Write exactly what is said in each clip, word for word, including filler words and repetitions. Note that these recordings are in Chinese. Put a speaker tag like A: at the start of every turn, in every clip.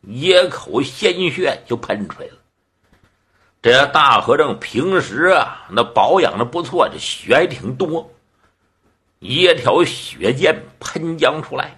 A: 一口鲜血就喷出来了。这大和尚平时啊，那保养的不错，这血还挺多，一条血溅喷将出来。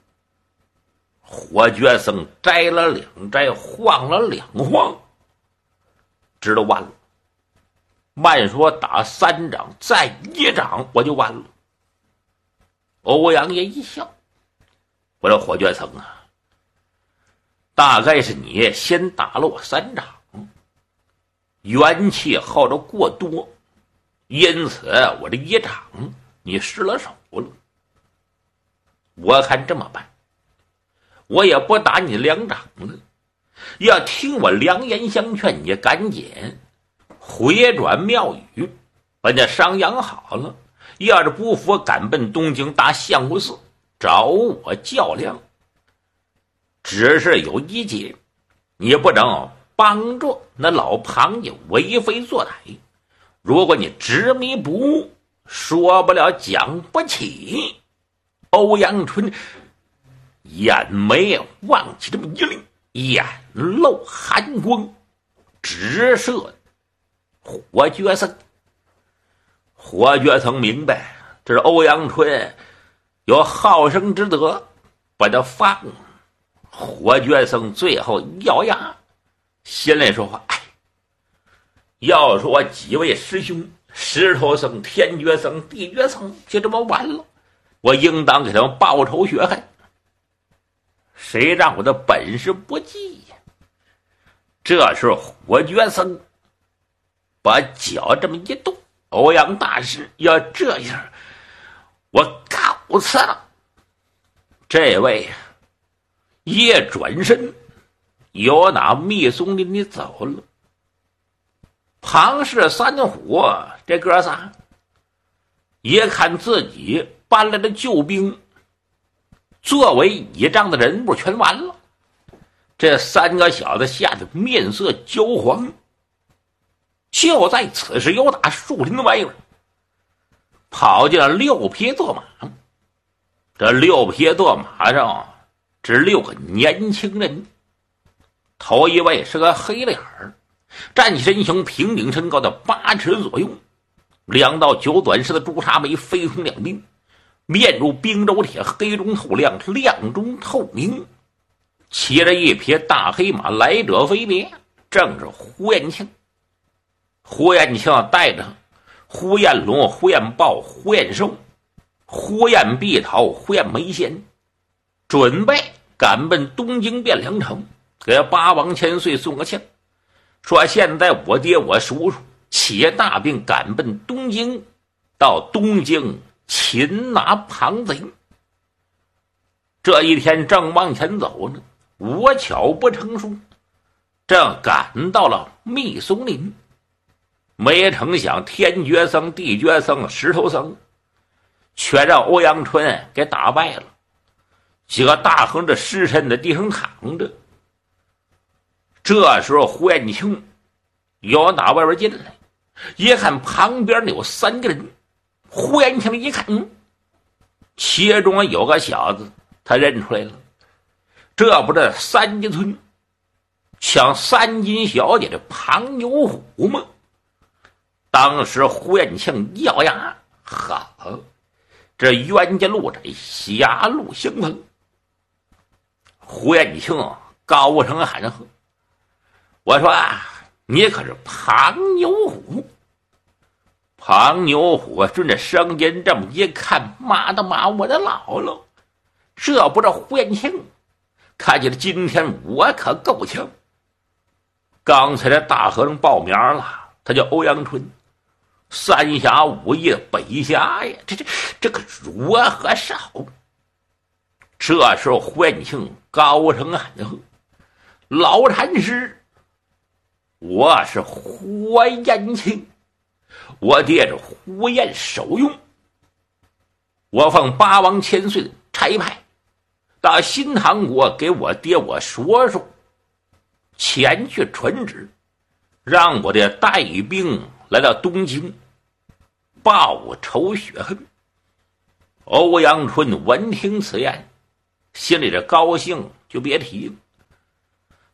A: 火觉僧摘了两摘，晃了两晃，知道完了。慢说打三掌，再一掌我就完了。欧阳爷一笑，我说火觉僧啊，大概是你先打了我三掌，元气耗着过多，因此我这一掌你失了手了。我看这么办，我也不打你两掌了，要听我良言相劝，你赶紧回转庙宇，把那伤养好了，要是不服，赶奔东京大相国寺找我较量。只是有一节，你不能帮助那老庞家为非作歹，如果你执迷不悟，说不了讲不起。欧阳春眼眉望起这么一亮，眼露寒光，直射火觉僧。火觉僧明白这是欧阳春有好生之德，把他放了。火觉僧最后咬牙，心里说：哎，要说几位师兄，石头僧、天觉僧、地觉僧就这么完了，我应当给他们报仇雪恨。谁让我的本事不济呀？这时候火觉僧把脚这么一动，欧阳大师要这样，我告辞了。这位一转身由那密松林里走了。庞氏三虎这哥仨一看自己搬来的救兵，作为倚仗的人物全完了，这三个小子吓得面色焦黄。就在此时，有打树林的外边跑进了六匹坐马，这六匹坐马上是六个年轻人。头一位是个黑脸儿，站起身形平顶身高的八尺左右，两道九短式的朱砂眉飞冲两鬓，面如冰州铁，黑中透亮，亮中透明。骑着一匹大黑马，来者非别，正是呼延庆。呼延庆带着呼延龙、呼延豹、呼延寿、呼延碧桃、呼延梅仙，准备赶奔东京汴梁城，给八王千岁送个信，说现在我爹我叔叔起大病，赶奔东京，到东京擒拿庞贼。这一天正往前走呢，无巧不成书，正赶到了密松林。没成想天觉僧、地觉僧、石头僧却让欧阳春给打败了。几个大横着尸身在地上躺着。这时候呼延庆由打外边进来，一看旁边有三个人。呼延庆一看，嗯，其中有个小子他认出来了，这不是三金村抢三金小姐的庞牛虎吗？当时呼延庆咬牙，好，这冤家路窄，狭路相逢。呼延庆高声喊喝：我说啊，你可是庞牛虎。庞牛虎顺着声音这么一看，妈的妈，我的姥姥，这不是呼延庆，看起来今天我可够呛。刚才这大和尚报名了，他叫欧阳春，三侠五义的北侠呀，这这这可如何是好？这时候呼延庆高声喊喝：老禅师，我是呼延庆，我爹是呼延守用，我奉八王千岁的差派，到新唐国给我爹我叔叔前去传旨，让我的带兵来到东京报仇雪恨。欧阳春闻听此言，心里的高兴就别提了。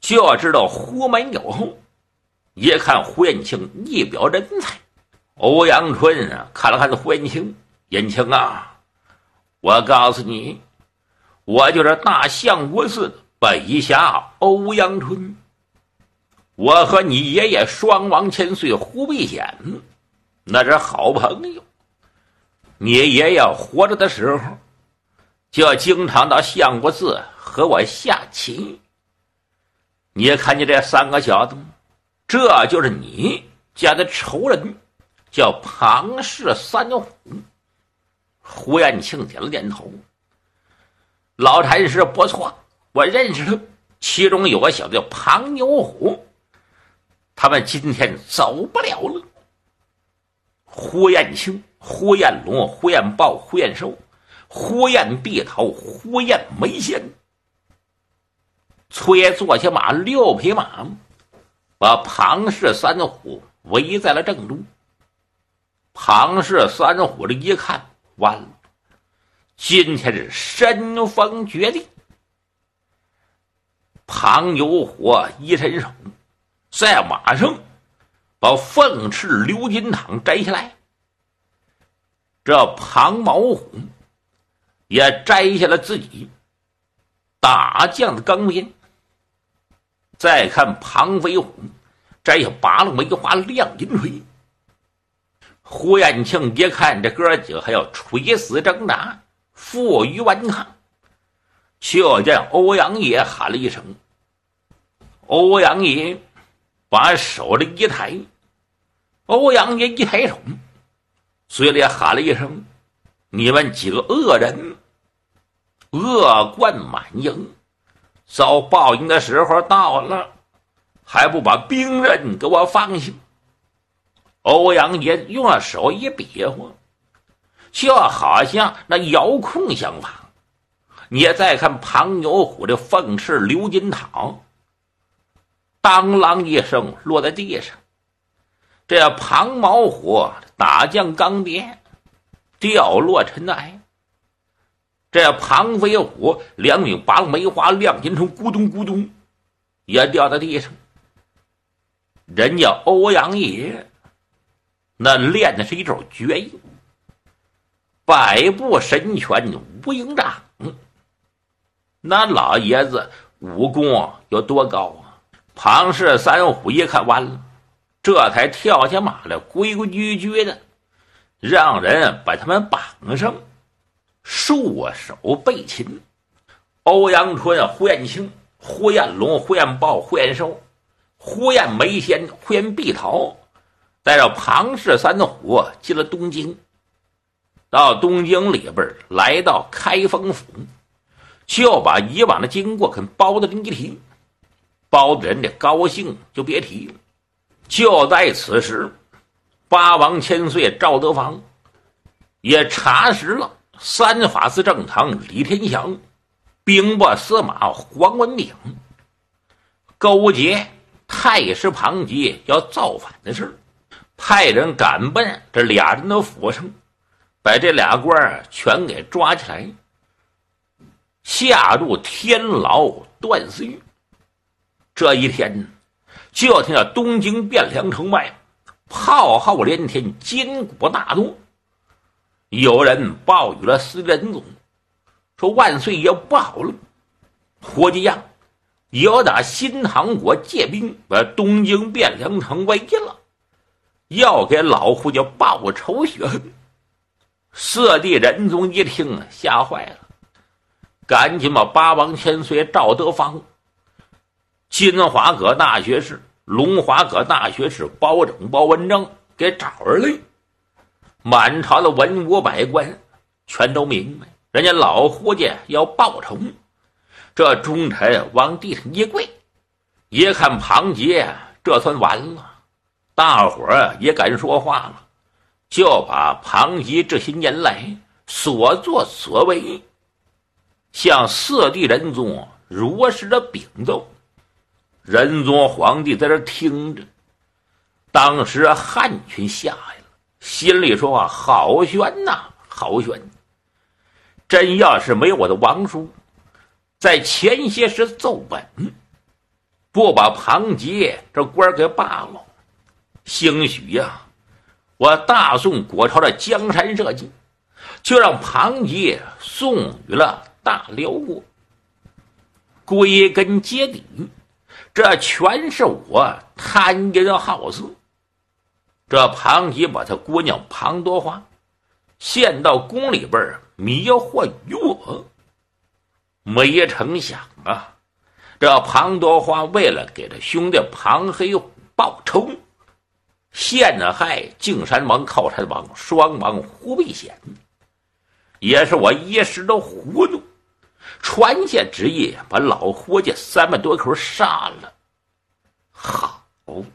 A: 就知道胡门有后。一看胡延庆一表人才，欧阳春啊看了看胡延庆，延庆啊，我告诉你，我就是大相国寺的北侠欧阳春，我和你爷爷双王千岁胡必显那是好朋友。你爷爷活着的时候，就经常到相国寺和我下棋。你看你这三个小子，这就是你家的仇人，叫庞氏三虎。胡延庆点了点头，老禅师不错，我认识他，其中有个小子叫庞牛虎，他们今天走不了了。胡延庆、胡延龙、胡延豹、胡延寿、胡延碧桃、胡延梅仙，催坐下马六匹马，把庞氏三虎围在了正中。庞氏三虎这一看，完了，今天是身逢绝地。庞有火一伸手，在马上把凤翅鎏金镗摘下来，这庞毛虎也摘下了自己打将的钢鞭。再看庞飞虎摘下八路梅花亮银锤。胡延庆一看这哥几个还要垂死挣扎，负隅顽抗，就见欧阳爷喊了一声，欧阳爷把手这一抬，欧阳爷一抬手，嘴里喊了一声，你们几个恶人，恶贯满盈，遭报应的时候到了，还不把兵刃给我放下。欧阳爷用了手一比划，就好像那遥控相仿。你再看庞牛虎的凤翅鎏金镗，当啷一声落在地上，这庞毛虎打将钢鞭掉落尘埃，这庞飞虎两柄八路梅花亮银锤咕咚咕咚也掉在地上。人家欧阳爷那练的是一招绝艺，百步神拳无影掌。那老爷子武功有多高啊？庞氏三虎一看完了，这才跳下马来，规规矩矩的让人把他们绑上，束手备擒。欧阳春、胡延庆、胡延龙、胡延豹、胡延寿、胡延梅仙、胡延碧桃带着庞氏三虎进了东京。到东京里边，来到开封府，就把以往的经过跟包大人一提，包大人这高兴就别提了。就在此时，八王千岁赵德芳也查实了三法司正堂李天祥、兵部司马黄文炳勾结太师庞吉要造反的事，派人赶奔这俩人的府上，把这俩官全给抓起来，下入天牢断死狱。这一天，就听到东京汴梁城外炮号连天，金鼓大作。有人报与了司仁宗，说万岁爷不好了，胡继样有打新唐国借兵把东京汴梁城围了，要给老胡家报仇雪恨。四弟仁宗一听吓坏了，赶紧把八王千岁赵德芳、金华阁大学士、龙华阁大学士包拯、包文正给找而来。满朝的文武百官全都明白，人家老胡家要报仇。这忠臣往地上一跪，一看庞杰，这算完了。大伙儿也敢说话了，就把庞吉这些年来所作所为向四弟仁宗如实的禀奏。仁宗皇帝在这听着，当时汗群下来了，心里说啊，好悬呐，好悬！真要是没有我的王叔在前些时奏本， 不把庞杰这官给罢了。兴许呀、啊，我大宋国朝的江山社稷，就让庞杰送予了大辽国。归根结底，这全是我贪淫好色。这庞杰把他姑娘庞多花献到宫里边迷惑于我，没成想啊，这庞多花为了给他兄弟庞黑虎报仇，陷害敬山王、靠山王双王忽必显。也是我一时的糊涂，传下旨意把老胡家三百多口杀了。好，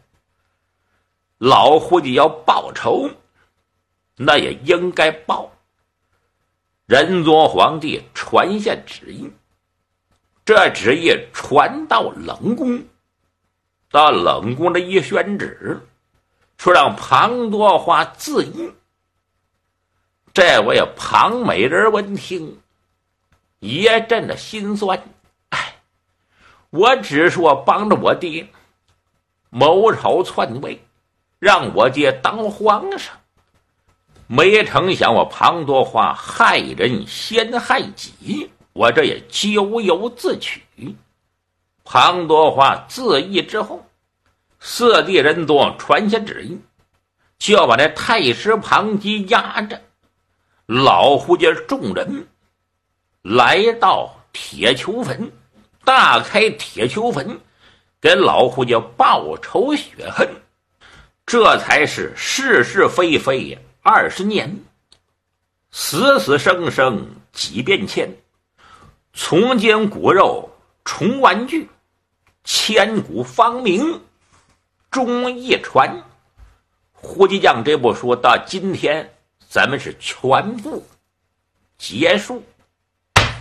A: 老胡家要报仇，那也应该报。仁宗皇帝传下旨意，这旨意传到冷宫，到冷宫的一宣旨，说让庞多花自缢。这位庞美人闻听，一阵的心酸。哎，我只说帮着我爹谋朝篡位，让我爹当皇上，没成想我庞多花害人先害己，我这也咎由自取。庞多花自缢之后，四弟仁宗传下旨意，就要把这太师庞吉压着。老胡家众人来到铁球坟，大开铁球坟，给老胡家报仇雪恨。这才是是是非非二十年，死死生生几变迁，从坚骨肉重玩具，千古芳名终一传。胡吉将这部书到今天咱们是全部结束。